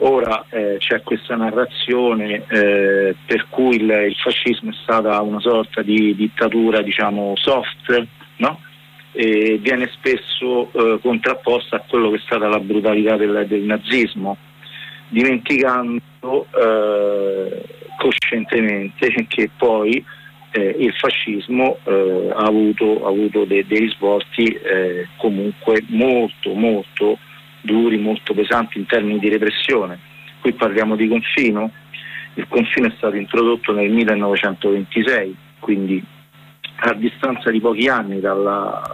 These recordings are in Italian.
Ora c'è questa narrazione per cui il fascismo è stata una sorta di dittatura, diciamo, soft, no? E viene spesso contrapposta a quello che è stata la brutalità del nazismo, dimenticando coscientemente che poi il fascismo ha avuto dei risvolti comunque molto molto duri, molto pesanti in termini di repressione. Qui parliamo di confino. Il confino è stato introdotto nel 1926, quindi a distanza di pochi anni dalla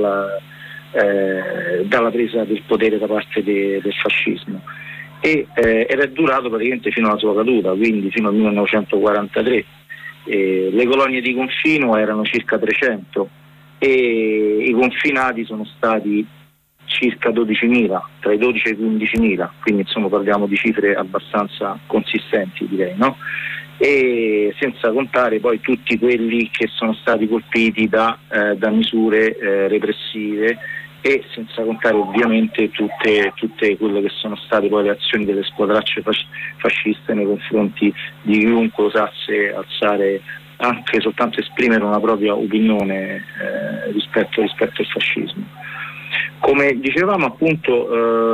presa del potere da parte del fascismo, ed è durato praticamente fino alla sua caduta, quindi fino al 1943. Le colonie di confino erano circa 300 e i confinati sono stati circa 12.000, tra i 12 e i 15.000, quindi insomma parliamo di cifre abbastanza consistenti, direi, no? E senza contare poi tutti quelli che sono stati colpiti da misure repressive, e senza contare ovviamente tutte quelle che sono state poi le azioni delle squadracce fasciste nei confronti di chiunque osasse alzare, anche soltanto esprimere una propria opinione rispetto al fascismo. Come dicevamo, appunto,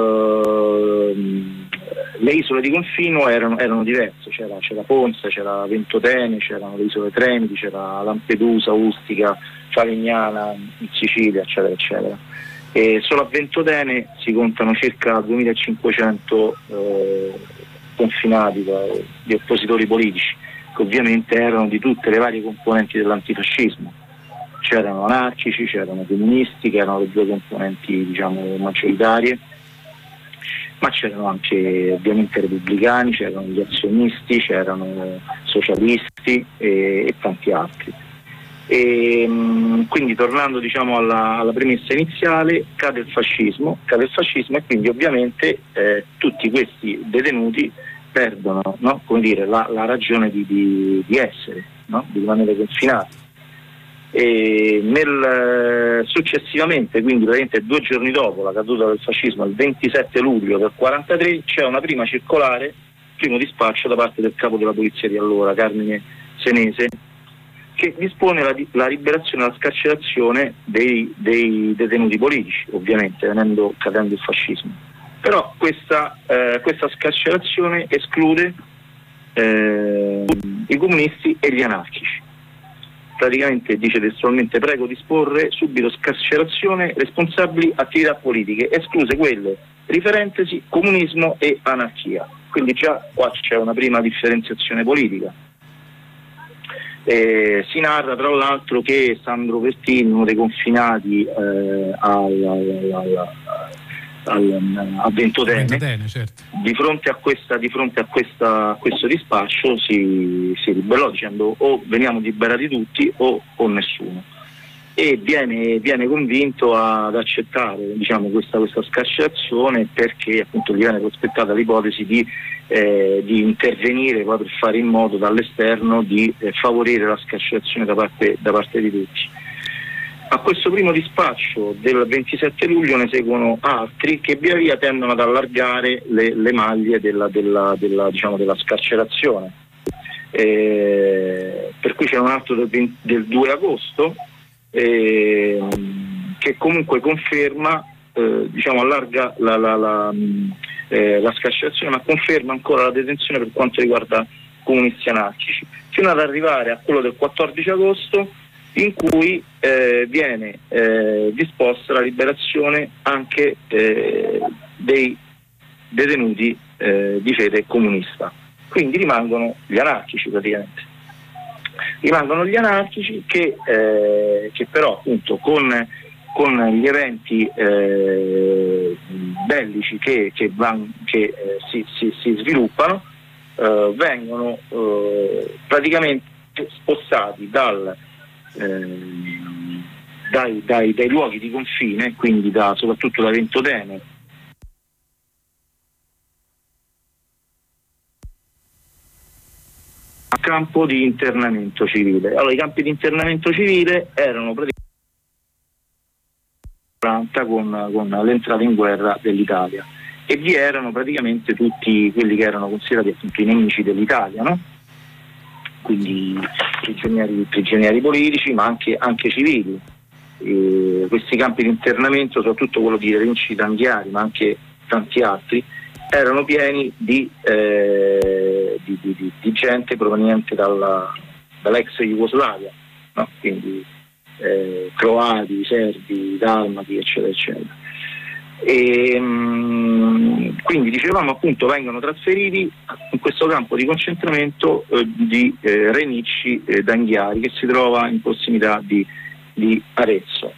le isole di confino erano diverse, c'era Ponza, c'era Ventotene, c'erano le isole Tremiti, c'era Lampedusa, Ustica, Favignana in Sicilia, eccetera eccetera. E solo a Ventotene si contano circa 2.500 confinati di oppositori politici, che ovviamente erano di tutte le varie componenti dell'antifascismo. C'erano anarchici, c'erano comunisti, che erano le due componenti, diciamo, maggioritarie, ma c'erano anche ovviamente repubblicani, c'erano gli azionisti, c'erano socialisti e tanti altri. E quindi, tornando, diciamo, alla premessa iniziale, cade il fascismo e quindi ovviamente tutti questi detenuti perdono, no? Come dire, la ragione di essere, no? Di rimanere confinati. E successivamente, quindi praticamente 2 giorni dopo la caduta del fascismo, il 27 luglio del 1943, c'è una prima circolare, primo dispaccio da parte del capo della polizia di allora, Carmine Senese, che dispone la liberazione e la scarcerazione dei detenuti politici, ovviamente cadendo il fascismo. Però questa scarcerazione esclude i comunisti e gli anarchici. Praticamente dice testualmente: prego disporre subito scarcerazione responsabili attività politiche, escluse quelle riferentesi comunismo e anarchia. Quindi già qua c'è una prima differenziazione politica. Si narra tra l'altro che Sandro Pertini, uno dei confinati a Ventotene, certo, di fronte a questo dispaccio si ribellò dicendo: o veniamo liberati tutti o nessuno, e viene convinto ad accettare, diciamo, questa scarcerazione, perché appunto gli viene prospettata l'ipotesi di intervenire poi per fare in modo dall'esterno di favorire la scarcerazione da parte di tutti. A questo primo dispaccio del 27 luglio ne seguono altri che via via tendono ad allargare le maglie della scarcerazione. Per cui c'è un altro del 2 agosto che comunque conferma, allarga la scarcerazione, ma conferma ancora la detenzione per quanto riguarda comunisti anarchici, fino ad arrivare a quello del 14 agosto, in cui viene disposta la liberazione anche dei detenuti di fede comunista. Quindi rimangono gli anarchici, praticamente. Rimangono gli anarchici che però appunto con gli eventi bellici che si sviluppano, vengono praticamente spostati dai luoghi di confine, quindi soprattutto da Ventotene a campo di internamento civile. Allora, i campi di internamento civile erano praticamente con l'entrata in guerra dell'Italia, e vi erano praticamente tutti quelli che erano considerati appunto i nemici dell'Italia, no? Quindi prigionieri politici, ma anche civili. Questi campi di internamento, soprattutto quello di Renci D'Anghiari, ma anche tanti altri, erano pieni di gente proveniente dall'ex Jugoslavia, no? Quindi croati, serbi, dalmati, eccetera, eccetera. Quindi dicevamo appunto vengono trasferiti in questo campo di concentramento di Renicci D'Anghiari, che si trova in prossimità di Arezzo,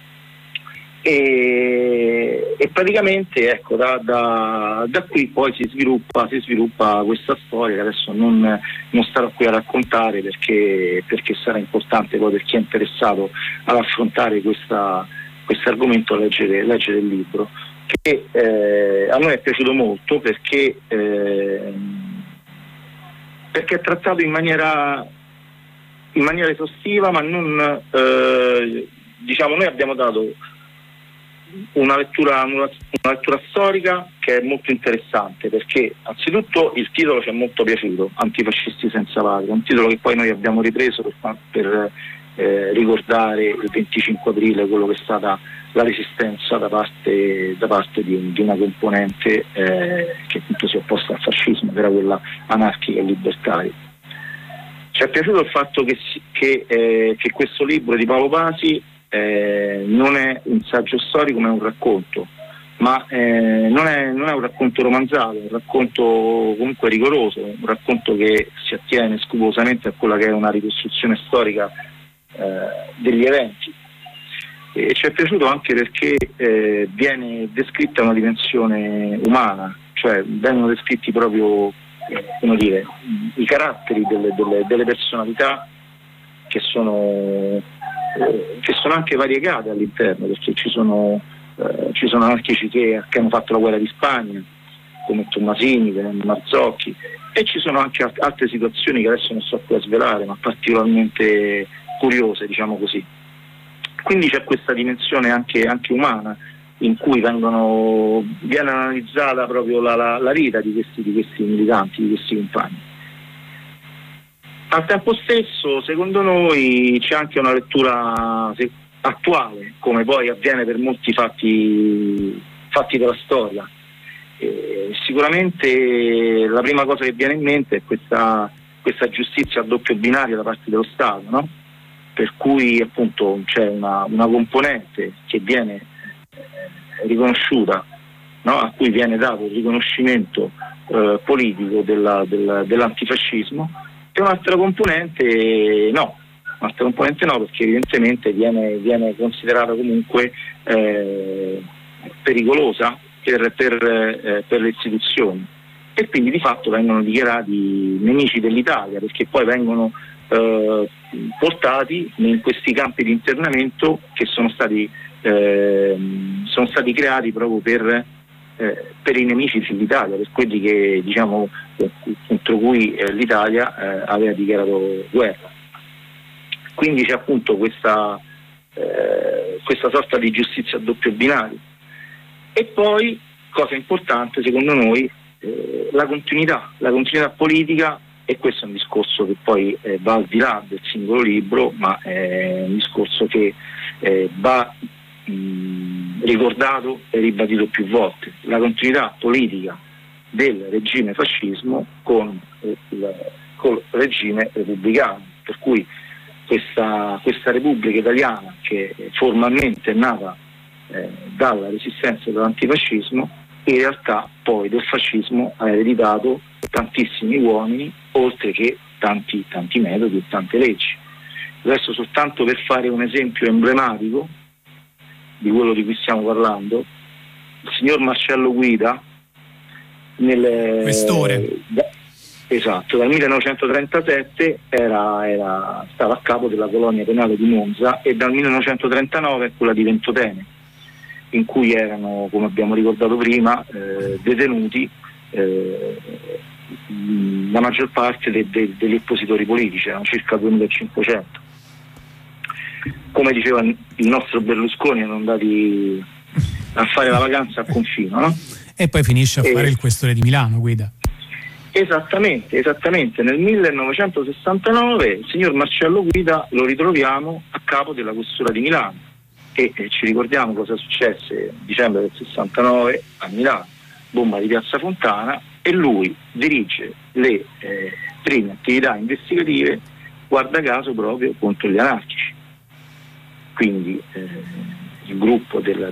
e praticamente ecco da qui poi si sviluppa questa storia, che adesso non starò qui a raccontare perché sarà importante poi per chi è interessato ad affrontare questo argomento leggere il libro, che a noi è piaciuto molto perché è trattato in maniera esaustiva, ma non diciamo, noi abbiamo dato una lettura storica che è molto interessante, perché anzitutto il titolo ci è molto piaciuto, Antifascisti senza patria, un titolo che poi noi abbiamo ripreso per ricordare il 25 aprile, quello che è stata la resistenza da parte di una componente che appunto si è opposta al fascismo, che era quella anarchica e libertaria. Ci è piaciuto il fatto che questo libro di Paolo Pasi non è un saggio storico, ma è un racconto, ma non è un racconto romanzato, è un racconto comunque rigoroso, un racconto che si attiene scrupolosamente a quella che è una ricostruzione storica degli eventi. E ci è piaciuto anche perché viene descritta una dimensione umana, cioè vengono descritti proprio come dire, i caratteri delle personalità che sono anche variegate all'interno, perché ci sono anarchici che hanno fatto la guerra di Spagna, come Tommasini, come Marzocchi, e ci sono anche altre situazioni che adesso non sto qui a svelare, ma particolarmente curiose, diciamo così. Quindi c'è questa dimensione anche umana, in cui viene analizzata proprio la vita di questi militanti, di questi compagni. Al tempo stesso, secondo noi, c'è anche una lettura attuale, come poi avviene per molti fatti della storia. Sicuramente la prima cosa che viene in mente è questa giustizia a doppio binario da parte dello Stato, no? Per cui appunto c'è una componente che viene riconosciuta, no? A cui viene dato il riconoscimento politico dell'antifascismo, e un'altra componente no, perché evidentemente viene considerata comunque pericolosa per le istituzioni, e quindi di fatto vengono dichiarati nemici dell'Italia, perché poi vengono portati in questi campi di internamento che sono stati creati proprio per i nemici dell'Italia, per quelli che diciamo contro cui l'Italia aveva dichiarato guerra. Quindi c'è appunto questa sorta di giustizia a doppio binario. E poi, cosa importante secondo noi, la continuità politica, e questo è un discorso che poi va al di là del singolo libro, ma è un discorso che va ricordato e ribadito più volte: la continuità politica del regime fascismo con il regime repubblicano, per cui questa Repubblica Italiana, che formalmente è nata dalla resistenza dell'antifascismo, in realtà poi del fascismo ha ereditato tantissimi uomini, oltre che tanti metodi e tante leggi. Adesso, soltanto per fare un esempio emblematico di quello di cui stiamo parlando, il signor Marcello Guida Questore. Esatto, dal 1937 stava a capo della colonia penale di Monza, e dal 1939 quella di Ventotene, in cui erano, come abbiamo ricordato prima, detenuti la maggior parte degli oppositori politici, erano circa 2500. Come diceva il nostro Berlusconi, erano andati a fare la vacanza a confino, no? e poi finisce a fare il questore di Milano, Guida. Esattamente. Nel 1969 il signor Marcello Guida lo ritroviamo a capo della questura di Milano e ci ricordiamo cosa successe a dicembre del 69 a Milano, bomba di Piazza Fontana, e lui dirige le prime attività investigative, guarda caso, proprio contro gli anarchici. Quindi il gruppo del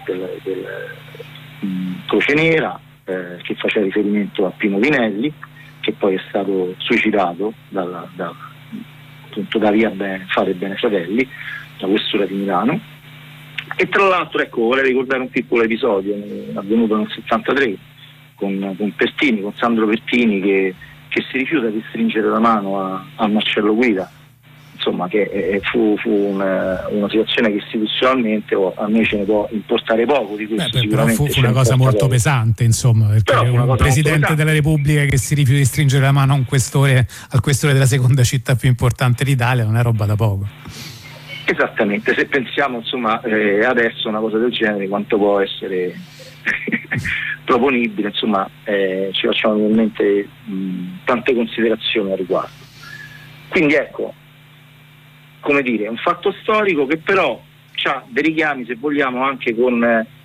Croce Nera, che faceva riferimento a Pino Vinelli, che poi è stato suicidato appunto da via Fare Bene Fratelli, la questura di Milano. E tra l'altro, ecco, vorrei ricordare un piccolo episodio avvenuto nel 73 con Pertini, con Sandro Pertini, che si rifiuta di stringere la mano a Marcello Guida, insomma, che fu una situazione che istituzionalmente a noi ce ne può importare poco di questo. Però fu una cosa molto pesante, insomma, perché un presidente della Repubblica che si rifiuta di stringere la mano al questore della seconda città più importante d'Italia non è roba da poco. Esattamente, se pensiamo, insomma, adesso una cosa del genere quanto può essere proponibile, insomma, ci facciamo in mente tante considerazioni a riguardo. Quindi ecco, come dire, un fatto storico che però ha dei richiami, se vogliamo, anche con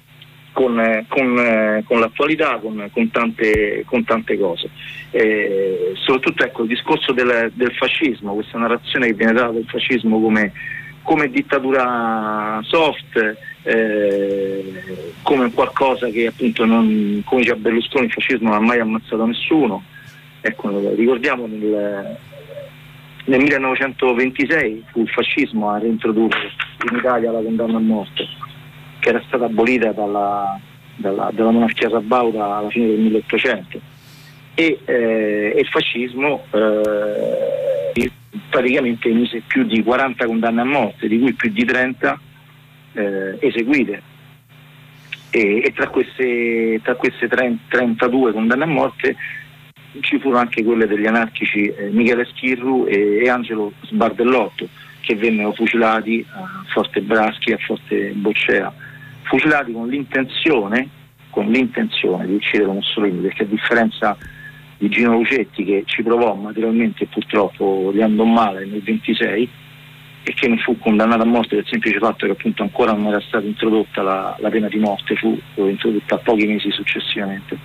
l'attualità, con tante cose. Soprattutto, ecco, il discorso del fascismo, questa narrazione che viene data del fascismo come dittatura soft, come qualcosa che appunto non, come diceva Berlusconi, il fascismo non ha mai ammazzato nessuno. Ecco, ricordiamo nel 1926 fu il fascismo a reintrodurre in Italia la condanna a morte, che era stata abolita dalla monarchia sabauda alla fine del 1800, e il fascismo praticamente emise più di 40 condanne a morte, di cui più di 30 eseguite, e tra queste 32 condanne a morte ci furono anche quelle degli anarchici Michele Schirru e Angelo Sbardellotto, che vennero fucilati a Forte Braschi e a Forte Boccea, fucilati con l'intenzione di uccidere Mussolini, perché a differenza di Gino Lucetti, che ci provò materialmente e purtroppo gli andò male nel 26 e che non fu condannato a morte per il semplice fatto che appunto ancora non era stata introdotta la pena di morte, fu introdotta pochi mesi successivamente,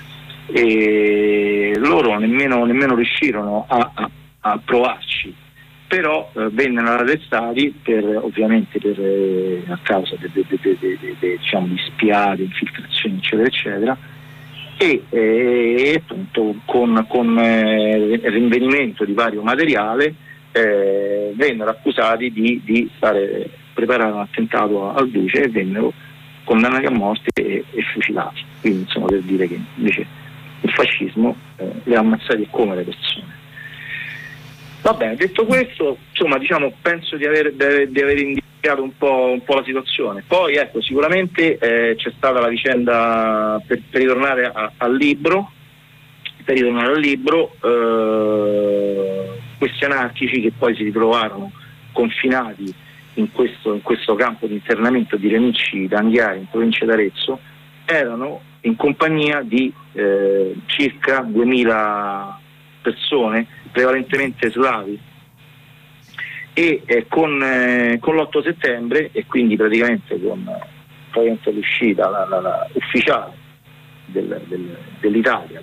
e loro nemmeno riuscirono a provarci, però vennero arrestati ovviamente a causa diciamo, di spiate, infiltrazioni eccetera eccetera, e appunto con il rinvenimento di vario materiale vennero accusati di preparare un attentato al Duce e vennero condannati a morte e fucilati. Quindi, insomma, per dire che invece il fascismo li ha ammazzati come le persone. Va bene, detto questo, insomma, diciamo, penso di aver indicato un po' la situazione. Poi, ecco, sicuramente c'è stata la vicenda, per ritornare al libro, questi anarchici che poi si ritrovarono confinati in questo campo di internamento di Renicci d'Anghiari, in provincia d'Arezzo, erano in compagnia di circa 2000 persone, prevalentemente slavi, e con l'8 settembre, e quindi praticamente con l'uscita ufficiale dell'Italia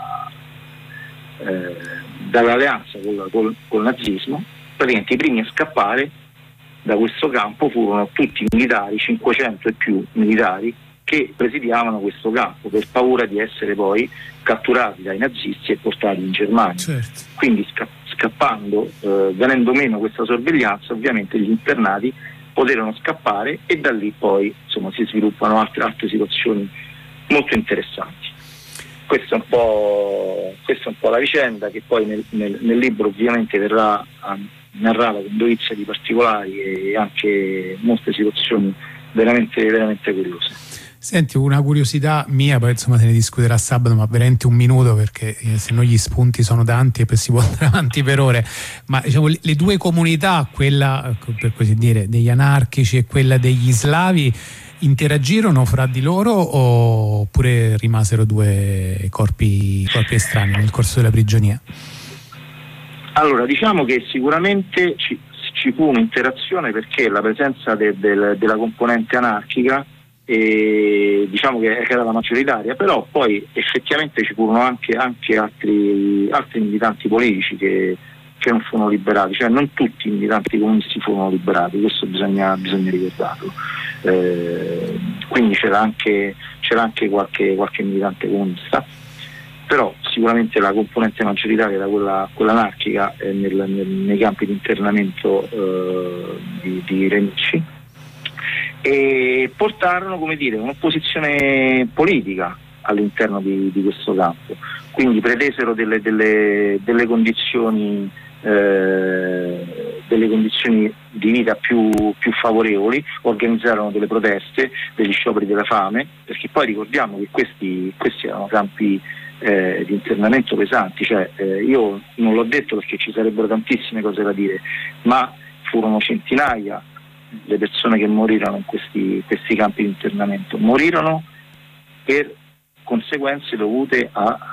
dall'alleanza col nazismo, praticamente i primi a scappare da questo campo furono tutti militari, 500 e più militari, che presidiavano questo campo per paura di essere poi catturati dai nazisti e portati in Germania. Certo. Quindi scappando, venendo meno questa sorveglianza, ovviamente gli internati poterono scappare, e da lì poi, insomma, si sviluppano altre situazioni molto interessanti. Questa è un po' la vicenda, che poi nel libro ovviamente verrà narrata con dovizia di particolari e anche molte situazioni veramente, veramente curiose. Senti, una curiosità mia, poi insomma se ne discuterà sabato, ma veramente un minuto, perché se no gli spunti sono tanti e poi si può andare avanti per ore, ma diciamo le due comunità, quella per così dire degli anarchici e quella degli slavi, interagirono fra di loro oppure rimasero due corpi estranei nel corso della prigionia? Allora, diciamo che sicuramente ci fu un'interazione, perché la presenza della componente anarchica diciamo che era la maggioritaria, però poi effettivamente ci furono anche altri militanti politici che non furono liberati, cioè non tutti i militanti comunisti furono liberati, questo bisogna ricordarlo. Quindi c'era anche qualche militante comunista, però sicuramente la componente maggioritaria era quella anarchica nei campi di internamento di Renicci, e portarono, come dire, un'opposizione politica all'interno di questo campo, quindi pretesero delle condizioni di vita più favorevoli, organizzarono delle proteste, degli scioperi della fame, perché poi ricordiamo che questi erano campi di internamento pesanti, cioè io non l'ho detto perché ci sarebbero tantissime cose da dire, ma furono centinaia le persone che morirono in questi campi di internamento, morirono per conseguenze dovute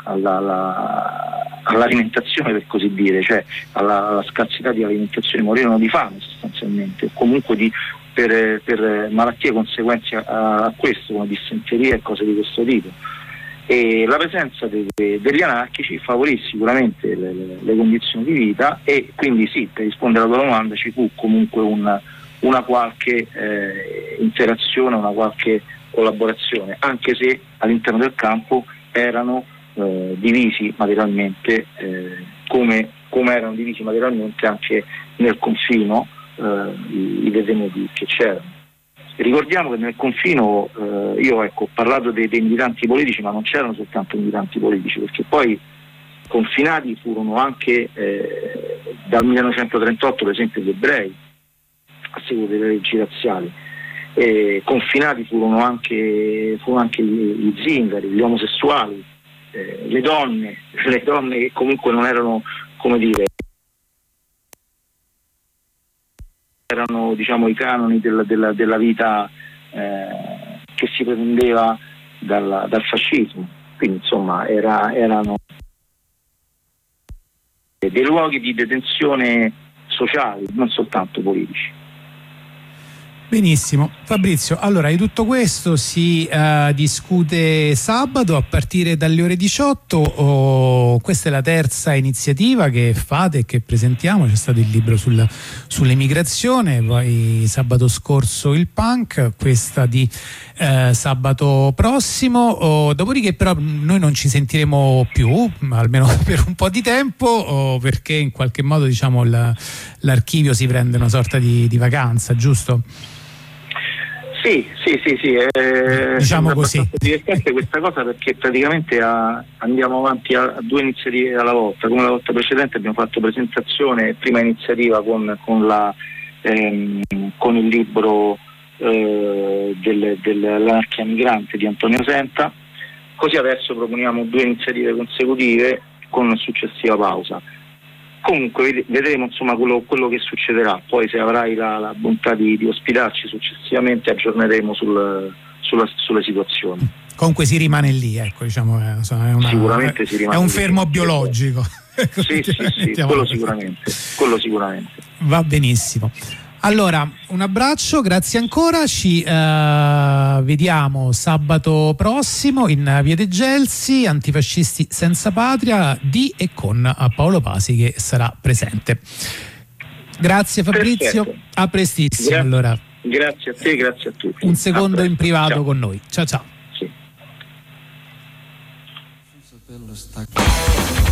all'alimentazione, per così dire, cioè alla scarsità di alimentazione, morirono di fame sostanzialmente, o comunque per malattie conseguenti a questo, come dissenteria e cose di questo tipo. E la presenza degli anarchici favorì sicuramente le condizioni di vita, e quindi sì, per rispondere alla tua domanda, ci fu comunque una qualche interazione, una qualche collaborazione, anche se all'interno del campo erano divisi materialmente, come erano divisi materialmente anche nel confino i detenuti che c'erano. Ricordiamo che nel confino, io ho parlato dei militanti politici, ma non c'erano soltanto militanti politici, perché poi confinati furono anche dal 1938 per esempio gli ebrei, a seguito delle leggi razziali. Confinati furono anche gli zingari, gli omosessuali, le donne che comunque non erano, come dire, erano, diciamo, i canoni della vita che si pretendeva dal fascismo. Quindi insomma erano dei luoghi di detenzione sociali, non soltanto politici. Benissimo, Fabrizio, allora di tutto questo si discute sabato a partire dalle ore 18. Questa è la terza iniziativa che fate e che presentiamo. C'è stato il libro sull'emigrazione, poi sabato scorso il punk, questa di sabato prossimo, dopodiché però noi non ci sentiremo più, almeno per un po' di tempo, perché in qualche modo, diciamo, l'archivio si prende una sorta di vacanza, giusto? Sì, diciamo così. È divertente questa cosa, perché praticamente andiamo avanti a due iniziative alla volta. Come la volta precedente abbiamo fatto presentazione, prima iniziativa con il libro dell'anarchia migrante di Antonio Senta, così adesso proponiamo due iniziative consecutive con successiva pausa. Comunque vedremo insomma quello che succederà, poi se avrai la bontà di ospitarci successivamente aggiorneremo sulle situazioni. Comunque si rimane lì, ecco, diciamo, sicuramente si rimane, è un fermo biologico. Sì, quello sicuramente. Va benissimo. Allora, un abbraccio, grazie ancora, ci vediamo sabato prossimo in Via dei Gelsi, Antifascisti senza patria, di e con Paolo Pasi, che sarà presente. Grazie Fabrizio, perfetto. A prestissimo. Allora. Grazie a te, grazie a tutti. Un secondo in privato. Ciao. Con noi. Ciao. Sì.